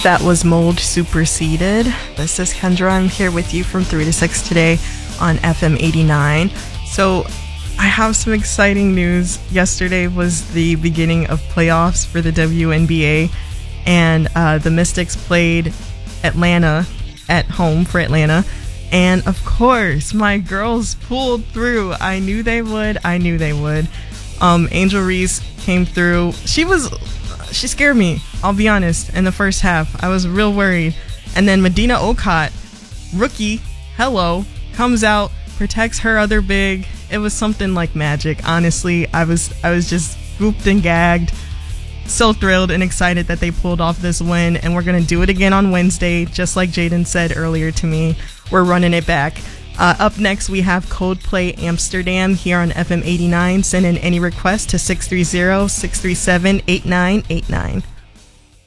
That was Mold Superseded. This is Kendra. I'm here with you from 3 to 6 today on FM 89. So I have some exciting news. Yesterday was the beginning of playoffs for the WNBA, and the Mystics played Atlanta at home for Atlanta. And of course, my girls pulled through. I knew they would. Angel Reese came through. She scared me, I'll be honest, in the first half. I was real worried. And then Medina Okot, rookie, comes out, protects her other big. It was something like magic. Honestly, I was just whooped and gagged. So thrilled and excited that they pulled off this win, and we're going to do it again on Wednesday, just like Jaden said earlier to me. We're running it back. Up next, we have Coldplay Amsterdam here on FM 89. Send in any request to 630-637-8989.